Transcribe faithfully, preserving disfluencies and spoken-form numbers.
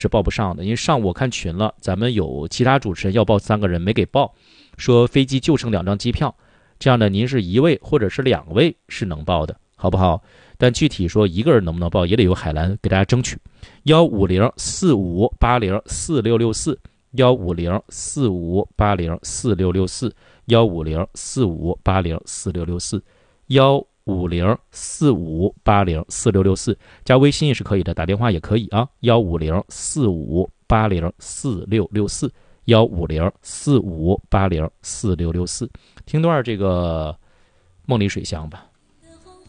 是报不上的，因为上午我看群了，咱们有其他主持人要报三个人没给报，说飞机就剩两张机票，这样呢，您是一位或者是两位是能报的，好不好？但具体说一个人能不能报，也得由海蓝给大家争取。幺五零四五八零四六六四，幺五零四五八零四六六四，幺五零四五八零四六六四，幺五零四五八零四六六四，加微信也是可以的，打电话也可以啊。幺五零四五八零四六六四，幺五零四五八零四六六四。听段这个梦里水乡吧。